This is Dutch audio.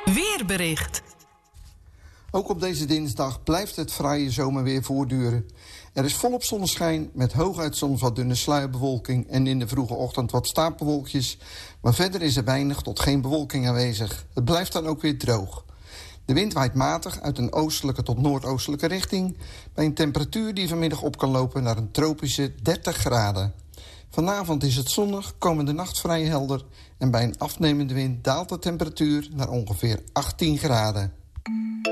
Weerbericht. Ook op deze dinsdag blijft het fraaie zomerweer voortduren. Er is volop zonneschijn met hooguit soms wat dunne sluierbewolking en in de vroege ochtend wat stapelwolkjes. Maar verder is er weinig tot geen bewolking aanwezig. Het blijft dan ook weer droog. De wind waait matig uit een oostelijke tot noordoostelijke richting, bij een temperatuur die vanmiddag op kan lopen naar een tropische 30 graden. Vanavond is het zonnig, komende nacht vrij helder en bij een afnemende wind daalt de temperatuur naar ongeveer 18 graden.